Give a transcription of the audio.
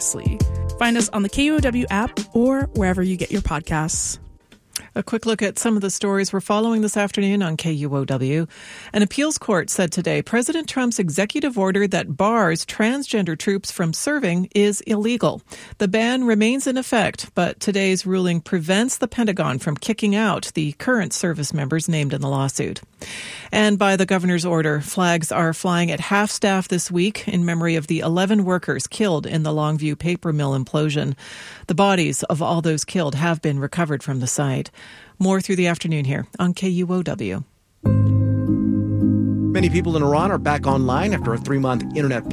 seriously. Find us on the KUOW app or wherever you get your podcasts. A quick look at some of the stories we're following this afternoon on KUOW. An appeals court said today President Trump's executive order that bars transgender troops from serving is illegal. The ban remains in effect, but today's ruling prevents the Pentagon from kicking out the current service members named in the lawsuit. And by the governor's order, flags are flying at half-staff this week in memory of the 11 workers killed in the Longview paper mill implosion. The bodies of all those killed have been recovered from the site. More through the afternoon here on KUOW. Many people in Iran are back online after a 3-month internet